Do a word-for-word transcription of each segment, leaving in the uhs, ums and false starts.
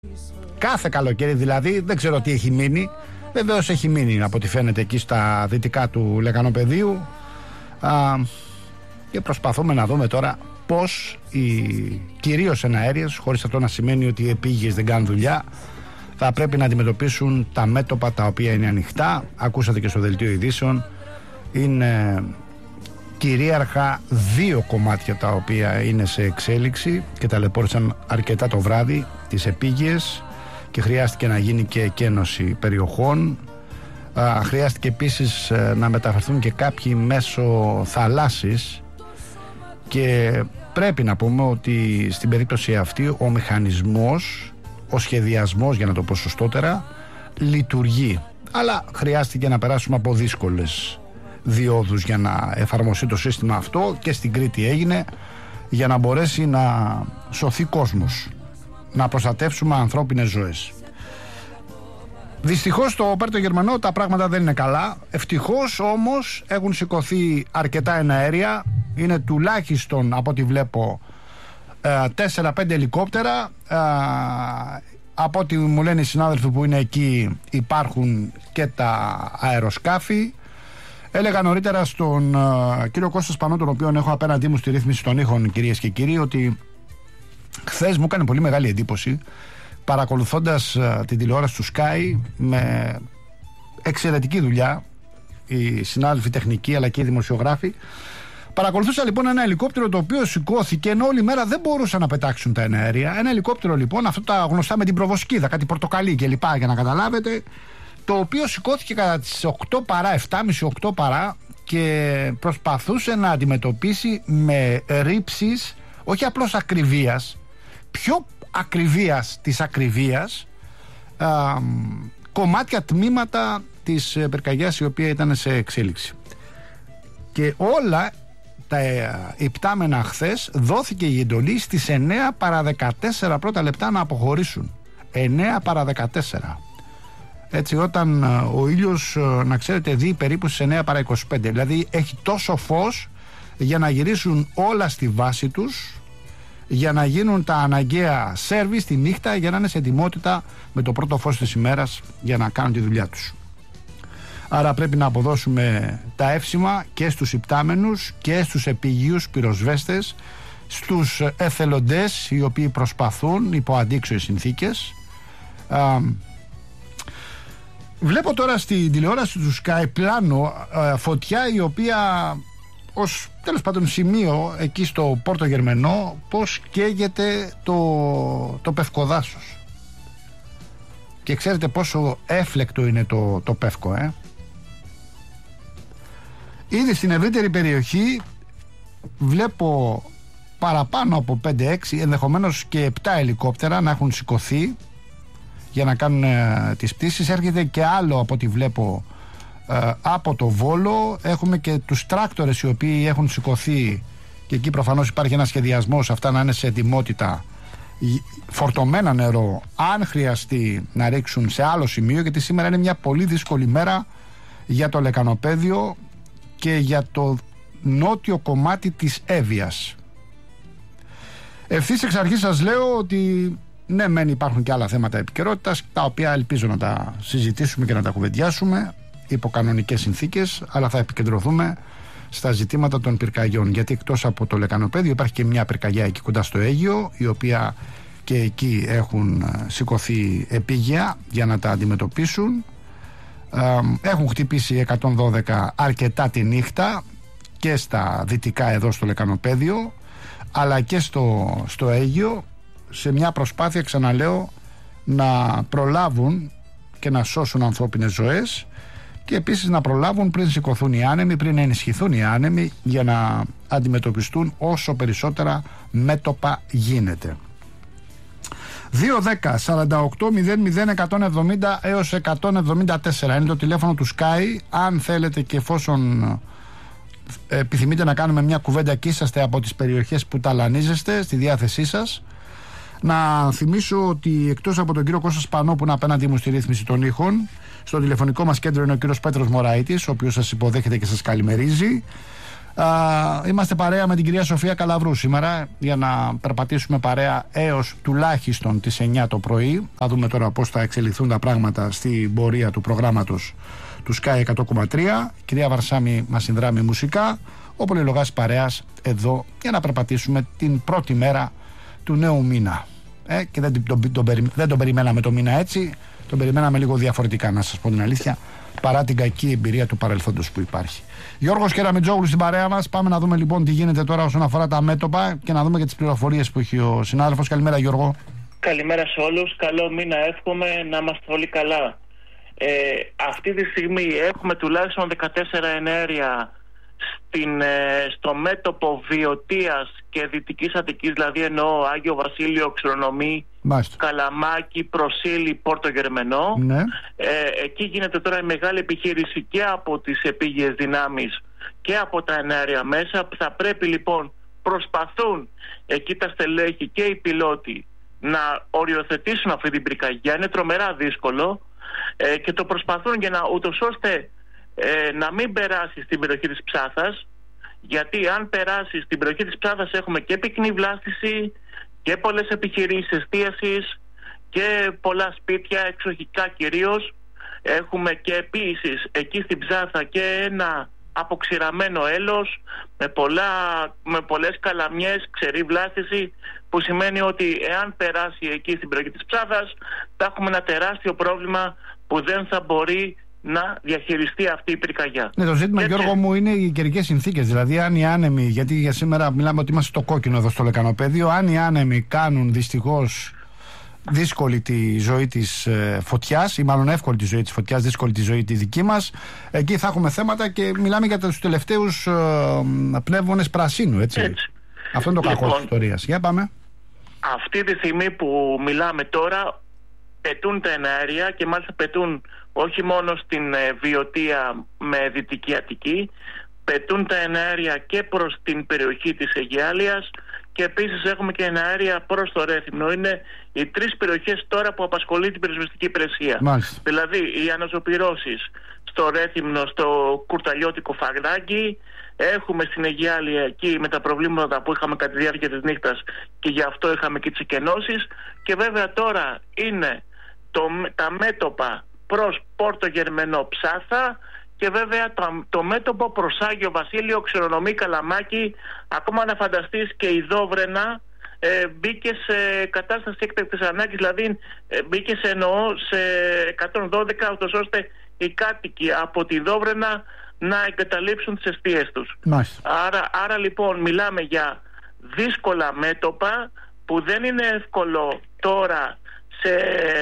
Κάθε καλοκαίρι δηλαδή, δεν ξέρω τι έχει μείνει. Βεβαίως έχει μείνει από ό,τι φαίνεται εκεί στα δυτικά του Λεκανοπεδίου. Α, και προσπαθούμε να δούμε τώρα πώς οι κυρίως εναέριες, χωρίς αυτό να σημαίνει ότι οι επίγειες δεν κάνουν δουλειά, θα πρέπει να αντιμετωπίσουν τα μέτωπα τα οποία είναι ανοιχτά. Ακούσατε και στο δελτίο ειδήσεων, είναι κυρίαρχα δύο κομμάτια τα οποία είναι σε εξέλιξη και ταλαιπώρησαν αρκετά το βράδυ, τις επίγειες, και χρειάστηκε να γίνει και εκένωση περιοχών. Α, χρειάστηκε επίσης να μεταφερθούν και κάποιοι μέσω θαλάσσης, και πρέπει να πούμε ότι στην περίπτωση αυτή ο μηχανισμός, ο σχεδιασμός, για να το πω σωστότερα, λειτουργεί, αλλά χρειάστηκε να περάσουμε από δύσκολες διόδους για να εφαρμοστεί το σύστημα αυτό, και στην Κρήτη έγινε, για να μπορέσει να σωθεί κόσμος, να προστατεύσουμε ανθρώπινες ζωές. Δυστυχώς στο Πέρτο Γερμανό τα πράγματα δεν είναι καλά. Ευτυχώς όμως έχουν σηκωθεί αρκετά εναέρια. Είναι τουλάχιστον, από ό,τι βλέπω, τέσσερα πέντε ελικόπτερα. Από ό,τι μου λένε οι συνάδελφοι που είναι εκεί, υπάρχουν και τα αεροσκάφη. Έλεγα νωρίτερα στον uh, κύριο Κώστα Σπανό, τον οποίο έχω απέναντί μου στη ρύθμιση των ήχων, κυρίες και κύριοι, ότι χθες μου έκανε πολύ μεγάλη εντύπωση, παρακολουθώντας uh, την τηλεόραση του Sky, με εξαιρετική δουλειά οι συνάδελφοι τεχνικοί αλλά και οι δημοσιογράφοι. Παρακολουθούσα λοιπόν ένα ελικόπτερο το οποίο σηκώθηκε, ενώ όλη μέρα δεν μπορούσαν να πετάξουν τα εναέρια. Ένα ελικόπτερο λοιπόν, αυτό τα γνωστά με την προβοσκίδα, κάτι πορτοκαλί κλπ, για να καταλάβετε, το οποίο σηκώθηκε κατά τις οκτώ παρά, επτά και μισή οκτώ παρά, και προσπαθούσε να αντιμετωπίσει με ρήψεις, όχι απλώς ακριβίας, πιο ακριβίας της ακριβίας, α, κομμάτια, τμήματα της πυρκαγιάς η οποία ήταν σε εξέλιξη. Και όλα τα υπτάμενα χθες δόθηκε η εντολή στις εννέα παρά δεκατέσσερα πρώτα λεπτά να αποχωρήσουν. εννέα παρά δεκατέσσερα. Έτσι, όταν ο ήλιος, να ξέρετε, δει περίπου στις εννέα παρά είκοσι πέντε, δηλαδή έχει τόσο φως για να γυρίσουν όλα στη βάση τους, για να γίνουν τα αναγκαία σέρβις τη νύχτα, για να είναι σε ετοιμότητα με το πρώτο φως της ημέρας για να κάνουν τη δουλειά τους. Άρα πρέπει να αποδώσουμε τα εύσημα και στους υπτάμενους και στους επιγείους πυροσβέστες, στους εθελοντές οι οποίοι προσπαθούν υπό αντίξωες συνθήκες. Α, βλέπω τώρα στην τηλεόραση του Sky πλάνο α, φωτιά η οποία ως τέλος πάντων σημείο εκεί στο Πόρτο Γερμενό, πως καίγεται το, το πευκοδάσος. Και ξέρετε πόσο έφλεκτο είναι το, το πεύκο, ε? Ήδη στην ευρύτερη περιοχή βλέπω παραπάνω από πέντε έξι, ενδεχομένως και επτά ελικόπτερα να έχουν σηκωθεί για να κάνουν ε, τις πτήσεις. Έρχεται και άλλο από ό,τι βλέπω ε, από το Βόλο. Έχουμε και τους τράκτορες οι οποίοι έχουν σηκωθεί, και εκεί προφανώς υπάρχει ένα σχεδιασμός αυτά να είναι σε ετοιμότητα, φορτωμένα νερό αν χρειαστεί να ρίξουν σε άλλο σημείο, γιατί σήμερα είναι μια πολύ δύσκολη μέρα για το Λεκανοπέδιο και για το νότιο κομμάτι της Εύβοιας. Ευθύς εξ αρχής σας λέω ότι ναι, μεν υπάρχουν και άλλα θέματα επικαιρότητας, τα οποία ελπίζω να τα συζητήσουμε και να τα κουβεντιάσουμε υπό κανονικές συνθήκες, αλλά θα επικεντρωθούμε στα ζητήματα των πυρκαγιών, γιατί εκτός από το Λεκανοπέδιο υπάρχει και μια πυρκαγιά εκεί κοντά στο Αίγυο, η οποία και εκεί έχουν σηκωθεί επίγεια για να τα αντιμετωπίσουν. Έχουν χτυπήσει εκατόν δώδεκα αρκετά τη νύχτα και στα δυτικά εδώ στο Λεκανοπέδιο, αλλά και στο, στο Αίγυο, σε μια προσπάθεια, ξαναλέω, να προλάβουν και να σώσουν ανθρώπινες ζωές, και επίσης να προλάβουν πριν σηκωθούν οι άνεμοι, πριν ενισχυθούν οι άνεμοι, για να αντιμετωπιστούν όσο περισσότερα μέτωπα γίνεται. δύο δέκα σαράντα οκτώ μηδέν μηδέν εκατόν εβδομήντα έως εκατόν εβδομήντα τέσσερα είναι το τηλέφωνο του Sky. Αν θέλετε και εφόσον επιθυμείτε να κάνουμε μια κουβέντα και είσαστε από τις περιοχές που ταλανίζεστε, στη διάθεσή σας. Να θυμίσω ότι εκτός από τον κύριο Κώστα Σπανό που είναι απέναντί μου στη ρύθμιση των ήχων, στο τηλεφωνικό μας κέντρο είναι ο κύριος Πέτρος Μωραΐτης, ο οποίος σας υποδέχεται και σας καλημερίζει. Α, είμαστε παρέα με την κυρία Σοφία Καλαβρού σήμερα για να περπατήσουμε παρέα έως τουλάχιστον τις εννιά το πρωί. Θα δούμε τώρα πώς θα εξελιχθούν τα πράγματα στην πορεία του προγράμματος του Sky εκατό κόμμα τρία. Η κυρία Βαρσάμι μας συνδράμει μουσικά. Ο Πολυλογάς παρέας εδώ για να περπατήσουμε την πρώτη μέρα του νέου μήνα. Ε, και δεν τον, τον, τον, δεν τον περιμέναμε το μήνα έτσι, τον περιμέναμε λίγο διαφορετικά, να σας πω την αλήθεια, παρά την κακή εμπειρία του παρελθόντος που υπάρχει. Γιώργος Κεραμετζόγλου στην παρέα μας. Πάμε να δούμε λοιπόν τι γίνεται τώρα όσον αφορά τα μέτωπα και να δούμε και τις πληροφορίες που έχει ο συνάδελφος. Καλημέρα, Γιώργο. Καλημέρα σε όλους. Καλό μήνα εύχομαι, να είμαστε όλοι καλά. Ε, αυτή τη στιγμή έχουμε τουλάχιστον δεκατέσσερα εναέρια στην, ε, στο μέτωπο Βιωτίας και Δυτικής Αττικής, δηλαδή εννοώ Άγιο Βασίλειο, Ξηρονομή, Καλαμάκι, Προσήλη, Πόρτο Γερμενό. Ναι. Ε, εκεί γίνεται τώρα η μεγάλη επιχείρηση και από τις επίγειες δυνάμεις και από τα εναέρια μέσα. Θα πρέπει λοιπόν προσπαθούν εκεί τα στελέχη και οι πιλότοι να οριοθετήσουν αυτή την πυρκαγιά. Είναι τρομερά δύσκολο ε, και το προσπαθούν για να ούτως ώστε Ε, να μην περάσει στην περιοχή της Ψάθας, γιατί αν περάσει στην περιοχή της Ψάθας έχουμε και πυκνή βλάστηση και πολλές επιχειρήσεις εστίασης και πολλά σπίτια, εξοχικά κυρίως. Έχουμε και επίσης εκεί στην Ψάθα και ένα αποξηραμένο έλος με, πολλά, με πολλές καλαμιές, ξερή βλάστηση, που σημαίνει ότι εάν περάσει εκεί στην περιοχή της Ψάθας θα έχουμε ένα τεράστιο πρόβλημα που δεν θα μπορεί να διαχειριστεί αυτή η πυρκαγιά. Ναι, το ζήτημα, έτσι, Γιώργο μου, είναι οι καιρικές συνθήκες. Δηλαδή, αν οι άνεμοι, γιατί για σήμερα μιλάμε ότι είμαστε στο κόκκινο εδώ στο λεκανοπέδιο, αν οι άνεμοι κάνουν δυστυχώς δύσκολη τη ζωή της ε, φωτιάς, ή μάλλον εύκολη τη ζωή της φωτιάς, δύσκολη τη ζωή τη δική μας, εκεί θα έχουμε θέματα και μιλάμε για τους τελευταίους ε, πνεύμονες πρασίνου, έτσι. έτσι. Αυτό είναι το κακό λοιπόν της ιστορίας. Για πάμε. Αυτή τη στιγμή που μιλάμε τώρα, πετούν τα εναέρια και μάλιστα πετούν όχι μόνο στην ε, Βιωτία με Δυτική Αττική, πετούν τα εναέρια και προς την περιοχή της Αιγιάλειας και επίσης έχουμε και εναέρια προς το Ρέθυμνο. Είναι οι τρεις περιοχές τώρα που απασχολεί την πυροσβεστική υπηρεσία. Μάλιστα. Δηλαδή οι αναζωπυρώσεις στο Ρέθυμνο, στο Κουρταλιώτικο Φαγδάκι, έχουμε στην Αιγιάλεια εκεί με τα προβλήματα που είχαμε κατά τη διάρκεια της νύχτας και γι' αυτό είχαμε και τις εκενώσεις, και βέβαια τώρα είναι το, τα μέτωπα προς Πόρτο Γερμενό, Ψάθα, και βέβαια το, το μέτωπο προς Άγιο Βασίλειο, Ξηρονομή, Καλαμάκι. Ακόμα να φανταστείς και η Δόβρενα ε, μπήκε σε κατάσταση έκτακτης ανάγκης, δηλαδή ε, μπήκε σε εννοώ σε εκατόν δώδεκα, ούτως ώστε οι κάτοικοι από τη Δόβρενα να εγκαταλείψουν τις εστίες τους. Άρα, άρα λοιπόν μιλάμε για δύσκολα μέτωπα που δεν είναι εύκολο τώρα σε,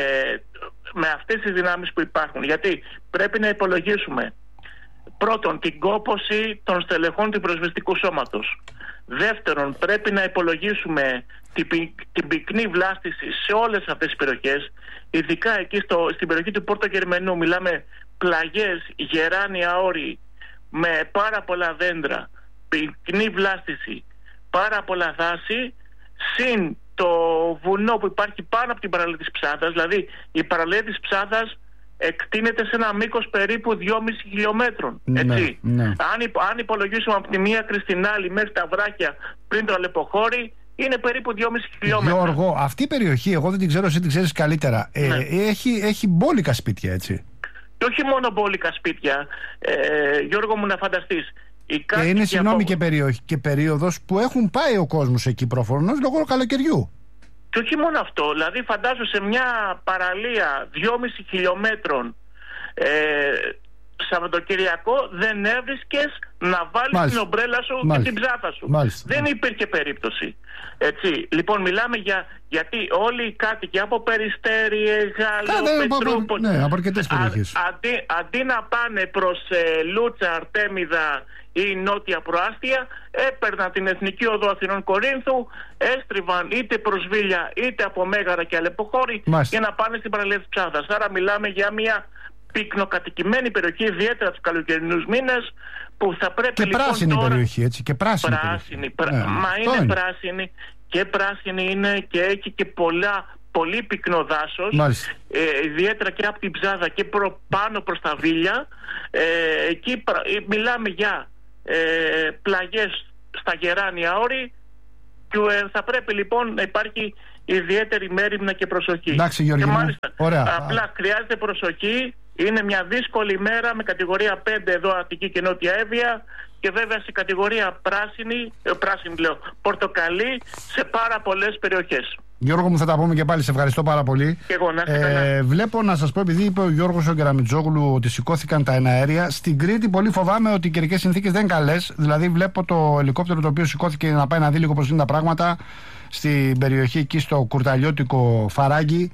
με αυτές τις δυνάμεις που υπάρχουν, γιατί πρέπει να υπολογίσουμε πρώτον την κόπωση των στελεχών του πυροσβεστικού σώματος. Δεύτερον, πρέπει να υπολογίσουμε την, την πυκνή βλάστηση σε όλες αυτές τις περιοχές, ειδικά εκεί στο, στην περιοχή του Πόρτο Γερμενού μιλάμε πλαγιές, γεράνια όρη με πάρα πολλά δέντρα, πυκνή βλάστηση, πάρα πολλά δάση, συν το βουνό που υπάρχει πάνω από την παραλία της Ψάθας. Δηλαδή η παραλία της Ψάθας εκτείνεται σε ένα μήκος περίπου δυόμισι χιλιόμετρων. Έτσι. Ναι, ναι. Αν, υπο, αν υπολογίσουμε από τη μία άκρη στην άλλη μέχρι τα βράχια πριν το Αλεποχώρι, είναι περίπου δυόμισι χιλιόμετρα. Γιώργο, αυτή η περιοχή, εγώ δεν την ξέρω, εσύ την ξέρεις καλύτερα. Ε, ναι. έχει, έχει μπόλικα σπίτια, έτσι. Και όχι μόνο μπόλικα σπίτια, ε, Γιώργο μου, να φανταστείς. Και είναι, συγγνώμη, από... και, περιοχή, και περίοδος που έχουν πάει ο κόσμος εκεί προφανώς λόγω καλοκαιριού. Και όχι μόνο αυτό, δηλαδή φαντάζω σε μια παραλία δυόμισι χιλιόμετρων ε, Σαββατοκυριακό δεν έβρισκες να βάλεις Μάλιστα. την ομπρέλα σου Μάλιστα. και την ψάθα σου. Μάλιστα. Δεν υπήρχε περίπτωση. Έτσι. Λοιπόν, μιλάμε για, γιατί όλοι οι κάτοικοι από Περιστέρι, Γάλλο, Πετρούπολη, ναι, από αρκετές περιοχές. Αντί, αντί να πάνε προς ε, Λούτσα, Αρτέμιδα ή Νότια Προάστια, έπαιρναν την Εθνική Οδό Αθηνών Κορίνθου, έστριβαν είτε προς Βίλια είτε από Μέγαρα και Αλεποχώρη για να πάνε στην παραλία της Ψάθας. Άρα μιλάμε για μια πυκνοκατοικημένη περιοχή, ιδιαίτερα τους καλοκαιρινούς μήνες, που θα πρέπει και λοιπόν πράσινη τώρα... περιοχή, έτσι, και πράσινη, πράσινη περιοχή. Ναι, μα είναι, είναι πράσινη και πράσινη είναι και έχει και πολλά, πολύ πυκνό δάσος, ε, ιδιαίτερα και από την Ψάδα και προ, πάνω προς τα Βίλια. Ε, εκεί πρα, μιλάμε για ε, πλαγιές στα γεράνια όρη και ε, θα πρέπει λοιπόν να υπάρχει ιδιαίτερη μέριμνα και προσοχή. Εντάξει, Γιώργη, και μάλιστα, ωραία. απλά χρειάζεται προσοχή. Είναι μια δύσκολη ημέρα με κατηγορία πέντε εδώ Αττική και Νότια Εύβοια και βέβαια σε κατηγορία πράσινη, ε, πράσινη λέω, πορτοκαλί σε πάρα πολλές περιοχές. Γιώργο μου, θα τα πούμε και πάλι. Σε ευχαριστώ πάρα πολύ. Και εγώ, να είστε ε, καλά. Βλέπω να σας πω, επειδή είπε ο Γιώργος ο Κεραμιτζόγλου ότι σηκώθηκαν τα εναέρια. Στην Κρήτη πολύ φοβάμαι ότι οι καιρικές συνθήκες δεν είναι καλές. Δηλαδή, βλέπω το ελικόπτερο το οποίο σηκώθηκε να πάει να δει λίγο πώς είναι τα πράγματα στην περιοχή εκεί στο κουρταλιώτικο Φαράγγι.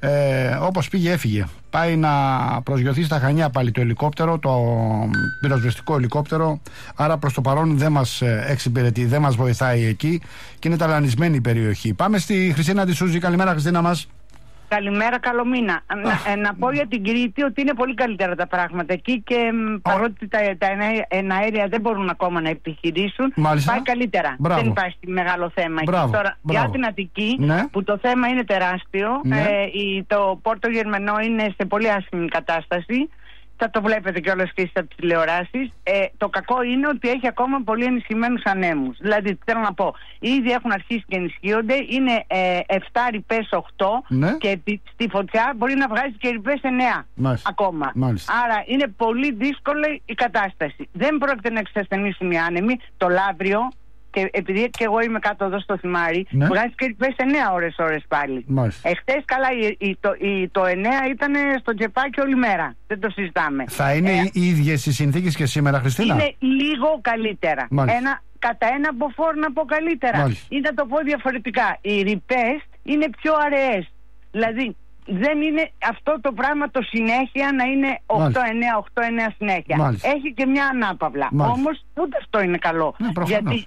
Ε, όπως πήγε έφυγε. Πάει να προσγειωθεί στα Χανιά πάλι το ελικόπτερο, το πυροσβεστικό ελικόπτερο. Άρα προς το παρόν δεν μας εξυπηρετεί, δεν μας βοηθάει εκεί και είναι ταλανισμένη η περιοχή. Πάμε στη Χριστίνα Αντισούζη. Καλημέρα, Χριστίνα μας. Καλημέρα, καλό μήνα. Να, να πω για την Κρήτη ότι είναι πολύ καλύτερα τα πράγματα εκεί και oh. παρότι τα, τα εναέρια δεν μπορούν ακόμα να επιχειρήσουν, Μάλιστα. πάει καλύτερα. Μπράβο. Δεν υπάρχει μεγάλο θέμα. Μπράβο. Εκεί. Τώρα, Μπράβο. για την Αττική, ναι. που το θέμα είναι τεράστιο, ναι. ε, η, το Πόρτο Γερμενό είναι σε πολύ άσχημη κατάσταση. Θα το βλέπετε κιόλας και στις τηλεοράσεις. Ε, το κακό είναι ότι έχει ακόμα πολύ ενισχυμένους ανέμους. Δηλαδή, θέλω να πω, ήδη έχουν αρχίσει και ενισχύονται. Είναι ε, επτά ρηπές οκτώ ναι. και στη φωτιά μπορεί να βγάζει και ρηπές εννέα Μάλιστα. ακόμα. Μάλιστα. Άρα είναι πολύ δύσκολη η κατάσταση. Δεν πρόκειται να εξασθενήσουν οι άνεμοι. Το Λαύριο, και επειδή και εγώ είμαι κάτω εδώ στο Θυμάρι, ναι. βγάζει και ρηπές εννέα ώρες ώρες πάλι. Εχθές καλά η, η, το, η, το εννέα ήταν στο τζεπάκι όλη μέρα. Δεν το συζητάμε. Θα είναι ε, οι ίδιες οι συνθήκες και σήμερα, Χριστίνα? Είναι λίγο καλύτερα. Ένα, κατά ένα μποφόρ να πω καλύτερα. Μάλιστα. Ή να το πω διαφορετικά. Οι ρηπές είναι πιο αραιές. Δηλαδή δεν είναι αυτό το πράγμα το συνέχεια να είναι οκτώ εννέα οκτώ εννέα συνέχεια. Μάλιστα. Έχει και μια ανάπαυλα. Όμως ούτε αυτό είναι καλό. Ναι, γιατί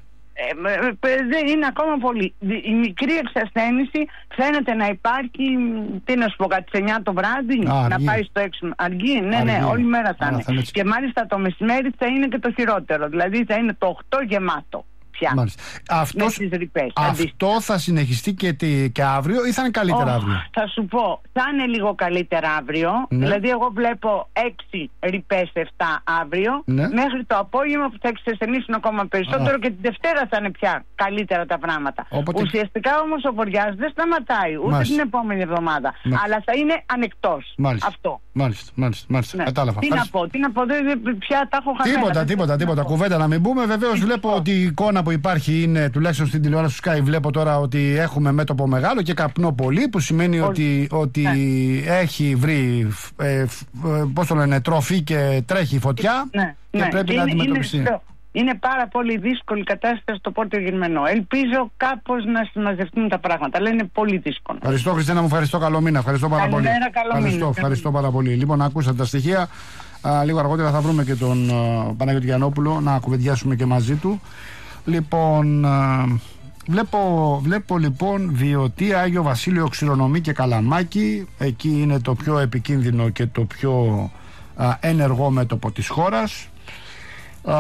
Ε, δεν είναι ακόμα πολύ. Η μικρή εξασθένηση φαίνεται να υπάρχει. Τι να σου πω, κάτι σε εννιά το βράδυ, Α, να πάει στο έξι. Αργή, ναι, αργή. ναι, όλη μέρα θα είναι. Θα και μάλιστα το μεσημέρι θα είναι και το χειρότερο. Δηλαδή θα είναι το οκτώ γεμάτο. Αυτός, αυτό θα συνεχιστεί και, τη, και αύριο ή θα είναι καλύτερα oh, αύριο? Θα σου πω, θα είναι λίγο καλύτερα αύριο. Ναι. Δηλαδή εγώ βλέπω έξι ρηπές επτά αύριο, ναι. μέχρι το απόγευμα που θα εξασθενήσουν ακόμα περισσότερο, ah. και την Δευτέρα θα είναι πια καλύτερα τα πράγματα. Όποτε... Ουσιαστικά όμως ο βοριάς δεν σταματάει ούτε μάλιστα. την επόμενη εβδομάδα, μάλιστα. αλλά θα είναι ανεκτός. Μάλιστα. Αυτό. Μάλιστα, μάλιστα, μάλιστα. Ναι. Κατάλαβα. Τι να πω, τι να πω, δεν, πια τα έχω χάσει. Τίποτα, τίποτα, τίποτα. Κουβέντα να μην πούμε. Βεβαίως βλέπω ότι η εικόνα που υπάρχει είναι, τουλάχιστον στην τηλεόραση του Sky, βλέπω τώρα ότι έχουμε μέτωπο μεγάλο και καπνό πολύ, που σημαίνει Ο... ότι, ότι ναι. έχει βρει ε, πώς το λένε, τροφή και τρέχει φωτιά ναι. και ναι. πρέπει είναι, να αντιμετωπιστεί. Είναι, είναι πάρα πολύ δύσκολη η κατάσταση στο Πόρτο Γερμενό. Ελπίζω κάπως να συμμαζευτούν τα πράγματα, αλλά είναι πολύ δύσκολο. Ευχαριστώ, Χριστίνα μου, ευχαριστώ, καλό μήνα. Ευχαριστώ πάρα Καλημέρα, πολύ. Καλό ευχαριστώ, μήνα. ευχαριστώ πάρα πολύ. Λοιπόν, ακούσατε τα στοιχεία. Α, λίγο αργότερα θα βρούμε και τον α, Παναγιώτη Γιαννόπουλο να κουβεντιάσουμε και μαζί του. Λοιπόν, α, βλέπω, βλέπω λοιπόν Βιωτή, Άγιο Βασίλειο, Ξηρονομí και Καλαμάκι. Εκεί είναι το πιο επικίνδυνο και το πιο α, ενεργό μέτωπο της χώρας. Α,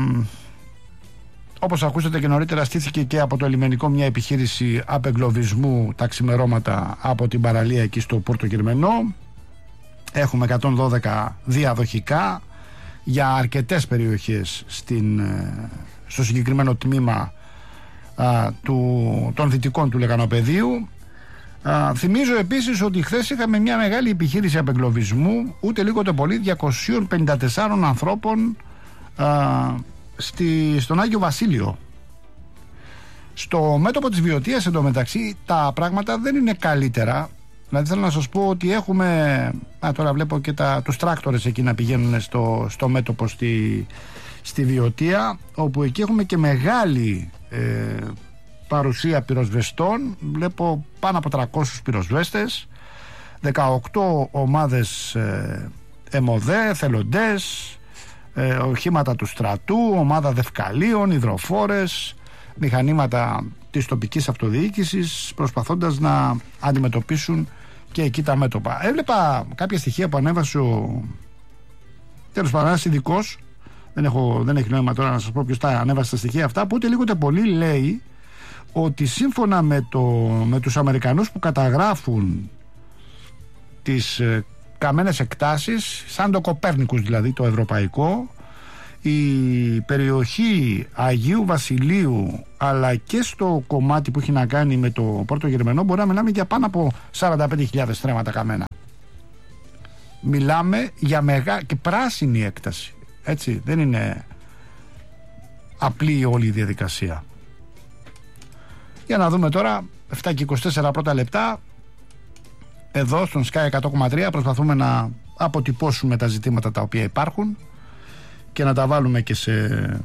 όπως ακούσατε και νωρίτερα, στήθηκε και από το λιμενικό μια επιχείρηση απεγκλωβισμού τα ξημερώματα από την παραλία εκεί στο Πόρτο Γερμενό. Έχουμε εκατόν δώδεκα διαδοχικά για αρκετές περιοχές στην, στο συγκεκριμένο τμήμα α, του, των δυτικών του Λεκανοπεδίου. Α, θυμίζω επίσης ότι χθες είχαμε μια μεγάλη επιχείρηση απεγκλωβισμού, ούτε λίγο ούτε πολύ, διακόσιους πενήντα τέσσερις ανθρώπων α, στη, στον Άγιο Βασίλειο. Στο μέτωπο της Βιωτίας εντωμεταξύ τα πράγματα δεν είναι καλύτερα. Δηλαδή θέλω να σας πω ότι έχουμε, α, τώρα βλέπω και τα, τους τράκτορες εκεί να πηγαίνουν στο, στο μέτωπο στη, στη Βιωτία, όπου εκεί έχουμε και μεγάλη ε, παρουσία πυροσβεστών. Βλέπω πάνω από τριακόσιους πυροσβέστες, δεκαοκτώ ομάδες ε, ΕΜΟΔΕ, θελοντές, ε, οχήματα του στρατού, ομάδα δευκαλίων, υδροφόρες, μηχανήματα της τοπικής αυτοδιοίκησης, προσπαθώντας να αντιμετωπίσουν και εκεί τα μέτωπα. Έβλεπα κάποια στοιχεία που ανέβασε ο τέλος πάντων ένας ειδικός, δεν, έχω, δεν έχει νόημα τώρα να σας πω ποιος τα ανέβασε τα στοιχεία αυτά, που ούτε λίγο ούτε πολύ λέει ότι σύμφωνα με, το, με τους Αμερικανούς που καταγράφουν τις ε, καμένες εκτάσεις, σαν το Κοπέρνικους δηλαδή το ευρωπαϊκό, η περιοχή Αγίου Βασιλείου, αλλά και στο κομμάτι που έχει να κάνει με το Πόρτο Γερμενό, μπορεί να μιλάμε για πάνω από σαράντα πέντε χιλιάδες στρέμματα καμένα. Μιλάμε για μεγάλη και πράσινη έκταση, έτσι, δεν είναι απλή όλη η διαδικασία. Για να δούμε τώρα, επτά και είκοσι τέσσερα πρώτα λεπτά, εδώ στον Sky εκατό κόμμα τρία προσπαθούμε να αποτυπώσουμε τα ζητήματα τα οποία υπάρχουν και να τα βάλουμε και σε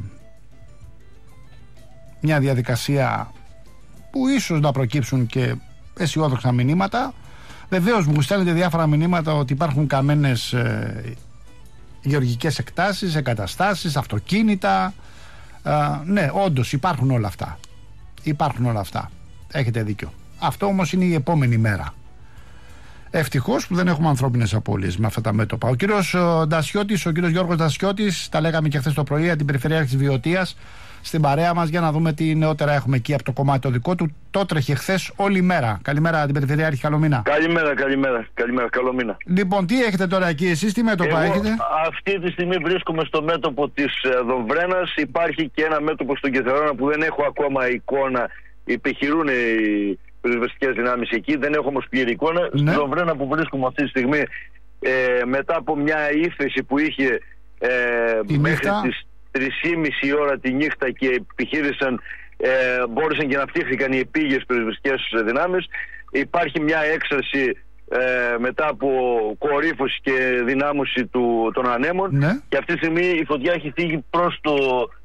μια διαδικασία που ίσως να προκύψουν και αισιόδοξα μηνύματα. Βεβαίως μου στέλνετε διάφορα μηνύματα ότι υπάρχουν καμένες ε, γεωργικές εκτάσεις, εγκαταστάσεις, αυτοκίνητα. Ε, ναι, όντως υπάρχουν όλα αυτά. Υπάρχουν όλα αυτά. Έχετε δίκιο. Αυτό όμως είναι η επόμενη μέρα. Ευτυχώς που δεν έχουμε ανθρώπινες απώλειες με αυτά τα μέτωπα. Ο κύριος Ντασιώτης, ο κύριος Γιώργος Ντασιώτης, τα λέγαμε και χθες το πρωί για την Περιφερειάρχη της Βιωτίας στην παρέα μας, για να δούμε τι νεότερα έχουμε εκεί από το κομμάτι το δικό του. Το τρέχε χθες όλη μέρα. Καλημέρα την Περιφερειάρχη, καλό μήνα. Καλημέρα, καλημέρα, καλημέρα, καλό μήνα. Λοιπόν, τι έχετε τώρα εκεί εσείς, τι μέτωπα Εγώ, έχετε? Αυτή τη στιγμή βρίσκομαι στο μέτωπο της Δομβρένας. Υπάρχει και ένα μέτωπο στον Κιθερώνα που δεν έχω ακόμα εικόνα. Επιχειρούν οι πυροσβεστικές δυνάμεις εκεί, δεν έχω όμως πλήρη εικόνα. Ναι. Στην Δομβρένα που βρίσκομαι αυτή τη στιγμή, ε, μετά από μια ύφεση που είχε ε, μέχρι τις τρεις και μισή ώρα τη νύχτα και επιχείρησαν, ε, μπόρεσαν και να φτύχθηκαν οι επίγειες πυροσβεστικές δυνάμεις, υπάρχει μια έξαρση ε, μετά από κορύφωση και δυνάμωση του, των ανέμων. Ναι. Και αυτή τη στιγμή η φωτιά έχει φύγει προς το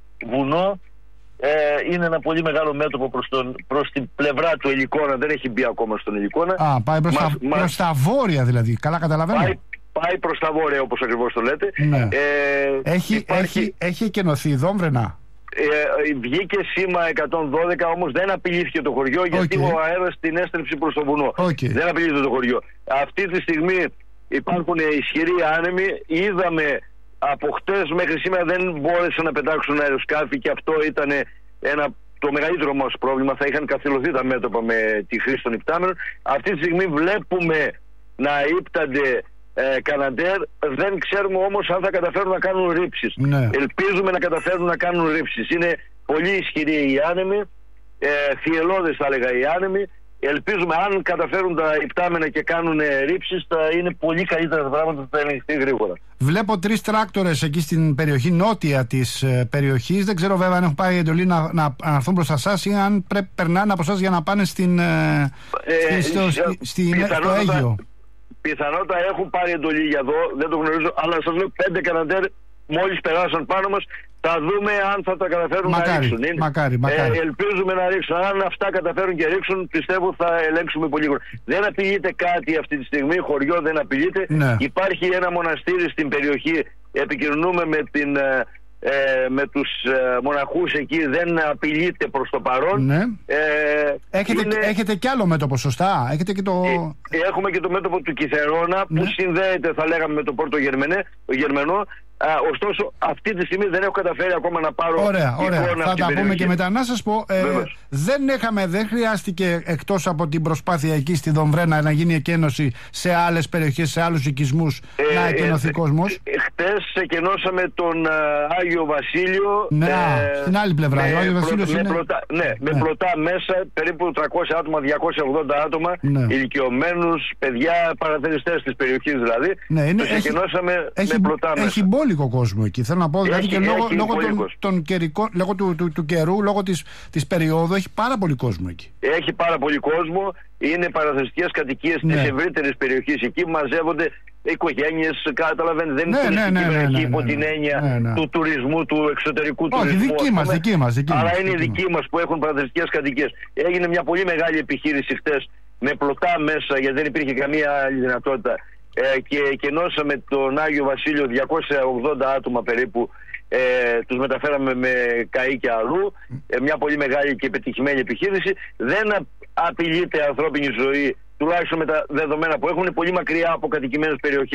βουνό. Ε, είναι ένα πολύ μεγάλο μέτωπο προς, τον, προς την πλευρά του Ελικόνα. Δεν έχει μπει ακόμα στον Ελικόνα. Α, πάει προς, μας, τα, μας... προς τα βόρεια δηλαδή. Καλά καταλαβαίνω. Πάει, πάει προς τα βόρεια, όπως ακριβώς το λέτε. Ναι. Ε, έχει, υπάρχει... έχει, έχει εκενωθεί η Δόμβρενα. Ε, βγήκε σήμα εκατόν δώδεκα, όμως δεν απειλήθηκε το χωριό, γιατί okay. ο αέρας την έστρεψε προς το βουνό. Okay. Δεν απειλήθηκε το χωριό. Αυτή τη στιγμή υπάρχουν ισχυροί άνεμοι. Είδαμε από χτες μέχρι σήμερα δεν μπόρεσαν να πετάξουν αεροσκάφη και αυτό ήταν ένα, το μεγαλύτερο μας πρόβλημα. Θα είχαν καθυλωθεί τα μέτωπα με τη χρήση των υπτάμενων. Αυτή τη στιγμή βλέπουμε να ύπτανται ε, Καναντέρ. Δεν ξέρουμε όμως αν θα καταφέρουν να κάνουν ρήψεις. Ναι. Ελπίζουμε να καταφέρουν να κάνουν ρήψεις. Είναι πολύ ισχυροί οι άνεμοι, ε, θυελλώδες θα έλεγα οι άνεμοι. Ελπίζουμε αν καταφέρουν τα υπτάμενα και κάνουν ρήψεις, θα είναι πολύ καλύτερα τα πράγματα, θα ελεγχθεί γρήγορα. Βλέπω τρεις τράκτορες εκεί στην περιοχή νότια της ε, περιοχής. Δεν ξέρω βέβαια αν έχουν πάρει εντολή να, να αναρθούν προς εσάς ή αν πρέπει περνάνε από εσάς για να πάνε στην, ε, ε, στο, ε, στη, στη, στο Αίγιο. Πιθανότατα έχουν πάρει εντολή για εδώ, δεν το γνωρίζω, αλλά σας λέω πέντε Καναντέρ μόλις περάσαν πάνω μας. Θα δούμε αν θα τα καταφέρουν μακάρι, να ρίξουν. Είναι. Μακάρι, μακάρι. Ε, ελπίζουμε να ρίξουν. Αν αυτά καταφέρουν και ρίξουν, πιστεύω θα ελέγξουμε πολύ γρήγορα. Δεν απειλείται κάτι αυτή τη στιγμή, χωριό δεν απειλείται. Ναι. Υπάρχει ένα μοναστήρι στην περιοχή. Επικοινωνούμε με, την, ε, με τους ε, μοναχούς εκεί. Δεν απειλείται προς το παρόν. Ναι. Ε, έχετε, είναι... έχετε κι άλλο μέτωπο, σωστά? Έχετε και το... ε, έχουμε και το μέτωπο του Κιθερώνα, ναι, που συνδέεται, θα λέγαμε, με το Πόρτο Γερμενό. Α, ωστόσο, αυτή τη στιγμή δεν έχω καταφέρει ακόμα να πάρω. Ωραία, ωραία. Θα τα πούμε και μετά. Να σας πω, ε, δεν, έχαμε, δεν χρειάστηκε εκτός από την προσπάθεια εκεί στη Δομβρένα να γίνει εκένωση σε άλλες περιοχές, σε άλλους οικισμούς, ε, να εκενωθεί ε, κόσμος. Ε, χτες εκενώσαμε τον uh, Άγιο Βασίλειο. Ναι, ε, στην άλλη πλευρά. Με, ο Άγιο Βασίλειος με, είναι... πλωτά, ναι, ναι, με πλωτά μέσα, περίπου τριακόσια άτομα, διακόσια ογδόντα άτομα, ναι, ηλικιωμένους, παιδιά, παρατηρητές της περιοχής δηλαδή. Ναι, είναι, τους έχει, εκενώσαμε έχει, με πλωτά μέσα. Έχει μπόλικο κόσμο εκεί. Θέλω να πω, δηλαδή έχει, και λόγω, λόγω, των, των καιρικών, λόγω του, του, του καιρού, λόγω της, της περίοδου, έχει πάρα πολύ κόσμο εκεί. Έχει πάρα πολύ κόσμο. Είναι παραθεριστικές κατοικίες, ναι, της ευρύτερης περιοχής. Εκεί μαζεύονται οικογένειες, καταλαβαίνετε, δεν είναι ναι, ναι, ναι, ναι, ναι, ναι, υπό την έννοια ναι, ναι, του τουρισμού, του εξωτερικού Όχι, τουρισμού. Δική μας, δική μας, δική αλλά μας, είναι δική δικοί μας. μας που έχουν παραθεριστικές κατοικίες. Έγινε μια πολύ μεγάλη επιχείρηση χτες με πλωτά μέσα, γιατί δεν υπήρχε καμία άλλη δυνατότητα. Ε, και κενώσαμε τον Άγιο Βασίλειο, διακόσια ογδόντα άτομα περίπου, ε, τους μεταφέραμε με καΐκια αλλού, ε, μια πολύ μεγάλη και πετυχημένη επιχείρηση. Δεν απειλείται ανθρώπινη ζωή, τουλάχιστον με τα δεδομένα που έχουν, πολύ μακριά από κατοικημένες περιοχές.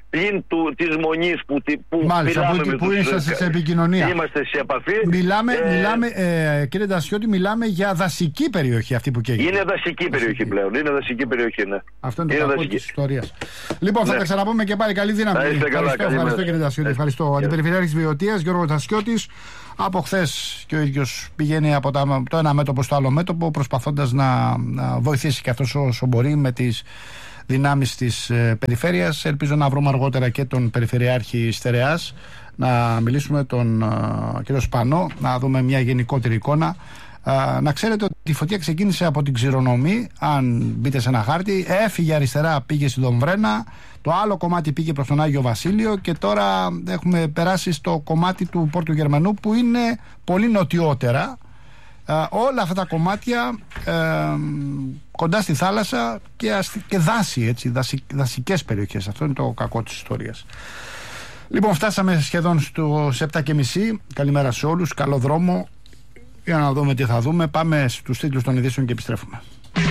πλην της Μονής που, που Μάλιστα, μιλάμε που, με που τους, είσαστε σε επικοινωνία. Είμαστε σε επαφή. Μιλάμε, ε, μιλάμε ε, κύριε Ντασιώτη, μιλάμε για δασική περιοχή αυτή που καίγεται. Είναι δασική περιοχή δασική. πλέον. Είναι δασική περιοχή, ναι. Αυτό είναι, είναι το κακό της ιστορίας. Λοιπόν, θα ναι. τα ξαναπούμε και πάλι. Καλή δύναμη. Ευχαριστώ, καλά, ευχαριστώ, ευχαριστώ κύριε Ντασιώτη. Ευχαριστώ. Αντιπεριφερειάρχης Βιωτίας, Γιώργος Ντασιώτης. Από χθες και ο ίδιος πηγαίνει από το ένα μέτωπο στο άλλο μέτωπο, προσπαθώντας να, να βοηθήσει και αυτός όσο μπορεί με τις δυνάμεις της ε, περιφέρειας. Ελπίζω να βρούμε αργότερα και τον Περιφερειάρχη Στερεάς, να μιλήσουμε τον ε, κύριο Σπανό, να δούμε μια γενικότερη εικόνα. Ε, να ξέρετε ότι η φωτιά ξεκίνησε από την Ξηρονομή, αν μπείτε σε ένα χάρτη, έφυγε αριστερά, πήγε στην Δομβρένα, το άλλο κομμάτι πήγε προς τον Άγιο Βασίλειο και τώρα έχουμε περάσει στο κομμάτι του Πόρτου Γερμανού που είναι πολύ νοτιότερα. Ε, όλα αυτά τα κομμάτια ε, κοντά στη θάλασσα και, αστι... και δάση, έτσι, δασι... δασικές περιοχές. Αυτό είναι το κακό της ιστορίας. Λοιπόν, φτάσαμε σχεδόν στους επτά και μισή. Καλημέρα σε όλους, καλό δρόμο. Για να δούμε τι θα δούμε. Πάμε στους τίτλους των ειδήσεων και επιστρέφουμε.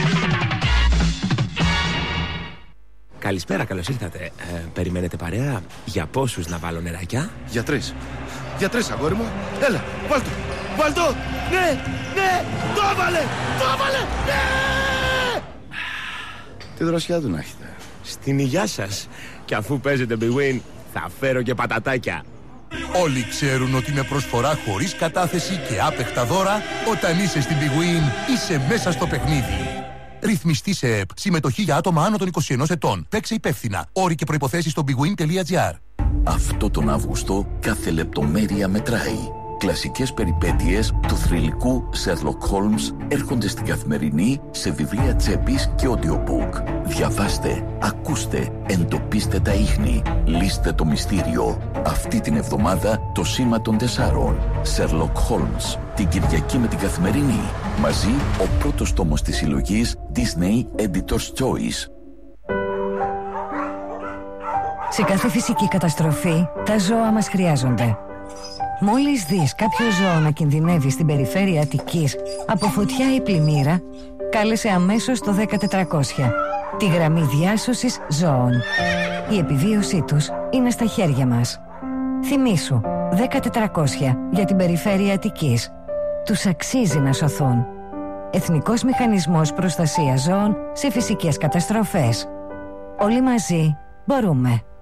Καλησπέρα, καλώς ήρθατε. Ε, περιμένετε παρέα? Για πόσους να βάλω νεράκια? Για τρεις. Για τρεις, αγόρι μου. Έλα, βάλ' το. Βάλ' το. Ναι, ναι, το έβαλε, το έβαλε, ναι! Τι δροσιά του να έχετε. Στην υγειά σας. Και αφού παίζετε Big Win, θα φέρω και πατατάκια. Όλοι ξέρουν ότι με προσφορά χωρίς κατάθεση και άπεχτα δώρα, όταν είσαι στην Big Win, είσαι μέσα στο παιχνίδι. Ρυθμιστή σε ΕΠ. Συμμετοχή για άτομα άνω των είκοσι ενός ετών. Παίξε υπεύθυνα. Όροι και προϋποθέσεις στο bigwin τελεία gr. Αυτό τον Αύγουστο κάθε λεπτομέρεια μετράει. Κλασικές περιπέτειες του θρυλικού Sherlock Holmes έρχονται στην Καθημερινή σε βιβλία τσέπης και audiobook. Διαβάστε, ακούστε, εντοπίστε τα ίχνη, λύστε το μυστήριο. Αυτή την εβδομάδα το σήμα των τεσσάρων. Sherlock Holmes. Την Κυριακή με την Καθημερινή. Μαζί ο πρώτος τόμος της συλλογής Disney Editor's Choice. Σε κάθε φυσική καταστροφή, τα ζώα μας χρειάζονται. Μόλις δεις κάποιο ζώο να κινδυνεύει στην περιφέρεια Αττικής από φωτιά ή πλημμύρα, κάλεσε αμέσως το δέκα τετρακόσια, τη γραμμή διάσωσης ζώων. Η επιβίωσή τους είναι στα χέρια μας. Θυμήσου, δέκα τετρακόσια για την περιφέρεια Αττικής. Τους αξίζει να σωθούν. Εθνικός Μηχανισμός Προστασίας Ζώων σε φυσικές καταστροφές. Όλοι μαζί μπορούμε.